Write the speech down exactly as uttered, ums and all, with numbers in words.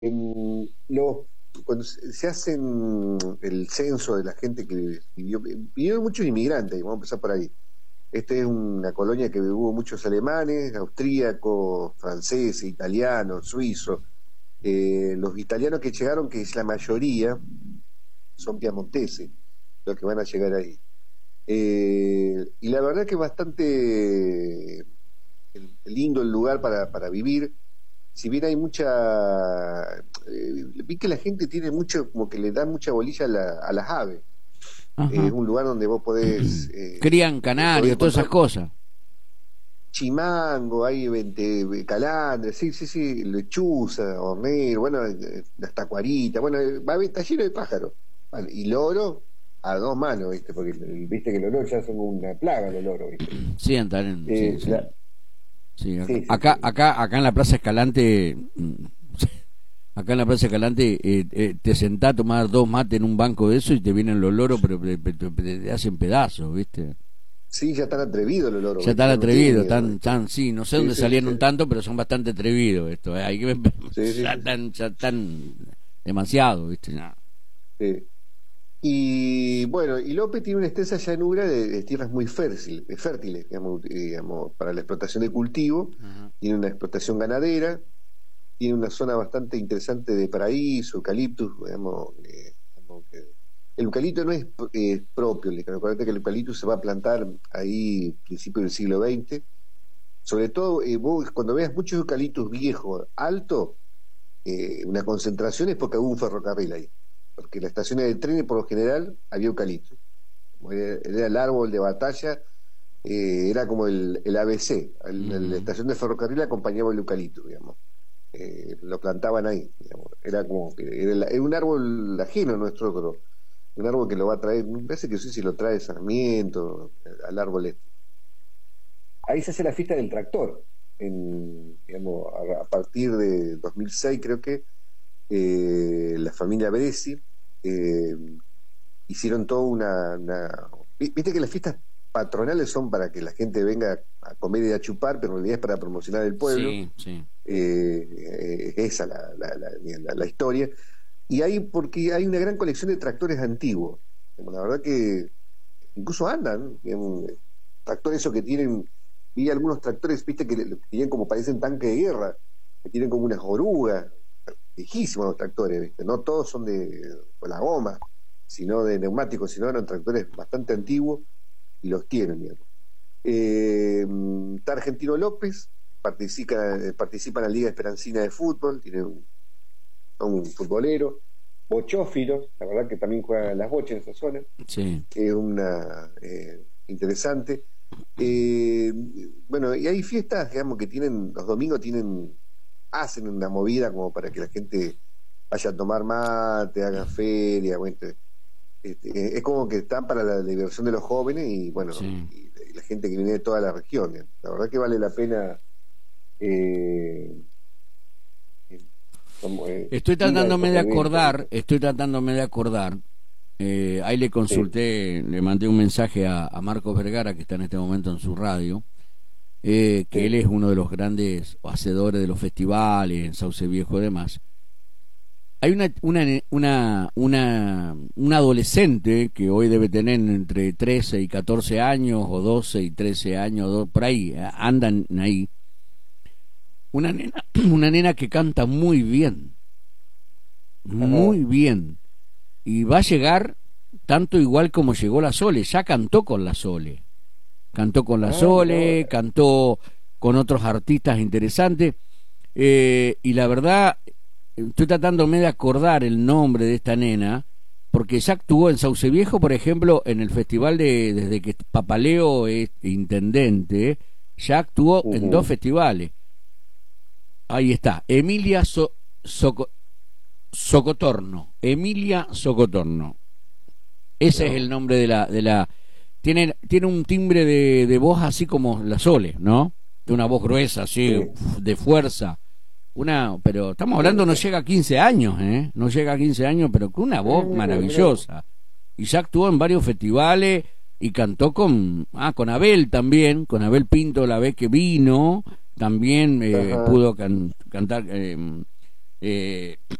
En los, cuando se se hacen el censo de la gente que vivió, vinieron muchos inmigrantes, vamos a empezar por ahí. Esta es una colonia que hubo muchos alemanes, austríacos, franceses, italianos, suizos. Eh, los italianos que llegaron, que es la mayoría, son piamonteses, los que van a llegar ahí. Eh, y la verdad que es bastante lindo el lugar para, para vivir. Si bien hay mucha, eh, vi que la gente tiene mucho, como que le da mucha bolilla a, la- a las aves. Eh, es Ajá. un lugar donde vos podés, eh, Crían eh, podés canarios, todas esas encontrar cosas. chimango, hay vente, calandre, sí, sí, sí, lechuza, hornero, bueno, eh, las tacuaritas, bueno, eh, va, está lleno de pájaros. Vale, y loro a dos manos, ¿viste? Porque eh, viste que los loros ya son una plaga, los loros, ¿viste? Sí, Antanen, sí, Eh, sí. la- Sí, acá, sí, sí, acá, sí. acá, acá en la Plaza Escalante, mm, acá en la Plaza Escalante, eh, eh, te sentás a tomar dos mates en un banco de eso y te vienen los loros, pero te, te- te- te hacen pedazos, ¿viste? Sí, ya están atrevidos los loros, Ya ¿viste? están Ya no tienen atrevidos, miedo, tan, ¿viste? tan, sí, no sé Sí, dónde sí, salieron sí. tanto, pero son bastante atrevidos esto, ¿eh? Hay que Sí, sí, ya sí, sí. están, ya están demasiado, ¿viste? Ya. Sí. Y bueno, y López tiene una extensa llanura de, de tierras muy fértil- fértiles, digamos, eh, digamos, para la explotación de cultivo. Ajá. Tiene una explotación ganadera, tiene una zona bastante interesante de paraíso, eucaliptus, digamos, eh, digamos que el eucalipto no es eh, propio, le- acuérdate que el eucalipto se va a plantar ahí principios del siglo veinte. Sobre todo, eh, vos cuando veas muchos eucaliptos viejos, altos, eh, una concentración es porque hubo un ferrocarril ahí, porque en las estaciones de trenes por lo general había eucalipto. Como era, era el árbol de batalla, eh, era como el, el A B C, el- la Ujú. estación de ferrocarril acompañaba el eucalipto, digamos. Eh, lo plantaban ahí, digamos. Era como que era, el- era un árbol ajeno a nuestro, pero un árbol que lo va a traer, me parece que sí, si lo trae Sarmiento, eh, al árbol este. Ahí se hace la fiesta del tractor, en, digamos, a, a partir de dos mil seis creo que eh, la familia Bresi eh, hicieron toda una, una- Viste que las fiestas patronales son para que la gente venga a comer y a chupar, pero en realidad es para promocionar el pueblo. Sí, sí. Eh, eh, esa la, la, la, la, la historia. Y hay, porque hay una gran colección de tractores antiguos. La verdad que incluso andan, digamos, tractores esos que tienen, vi algunos tractores, viste, que, que tienen como parecen tanques de guerra, que tienen como unas orugas, viejísimos los tractores, ¿viste? No todos son de con la goma, sino de neumáticos, sino eran tractores bastante antiguos y los tienen, digamos. Eh, está Argentino López, participa, participa en la Liga Esperancina de Fútbol, tiene un, un futbolero. Bochófilo, la verdad que también juega las bochas en esa zona, Sí. que es una eh, interesante. Eh, bueno, y hay fiestas, digamos, que tienen, los domingos tienen, hacen una movida como para que la gente vaya a tomar mate, haga feria, bueno, este, este, es como que están para la diversión de los jóvenes y bueno, Sí. y, y la gente que viene de toda la región. ¿Eh? La verdad que vale la pena eh, eh, como, eh, Estoy ir a tratándome estos de eventos, acordar, ¿viste? estoy tratándome de acordar. Eh, ahí le Sí, consulté, le mandé un mensaje a, a Marcos Vergara, que está en este momento en su radio, eh, que él sí, es uno de los grandes hacedores de los festivales en Sauce Viejo y demás. Hay una, una, una, una, una adolescente que hoy debe tener entre trece y catorce años, o doce y trece años, do- por ahí, eh, andan ahí. Una nena, una nena que canta muy bien, ajá, muy bien. Y va a llegar tanto igual como llegó la Sole, ya cantó con la Sole. Cantó con la ah, mira vos, Sole, cantó con otros artistas interesantes. Eh, y la verdad, estoy tratándome de acordar el nombre de esta nena, porque ya actuó en Sauce Viejo, por ejemplo, en el festival de, desde que Papaleo es intendente, ya actuó en dos ujú, festivales. Ahí está, Emilia so Soco Socotorno, Emilia Socotorno. Ese mira es el vos. nombre de la, de la, tiene, tiene un timbre de, de voz así como la Sole, ¿no? De una voz gruesa, así, Sí, uf, de fuerza. Una, pero estamos sí, hablando, no sí. llega a quince años, ¿eh? No llega a quince años, pero con una voz Eh, mira vos. maravillosa. Y ya actuó en varios festivales y cantó con, ah, con Abel también, con Abel Pinto la vez que vino, también eh, Ajá, pudo can, cantar. Eh, Eh,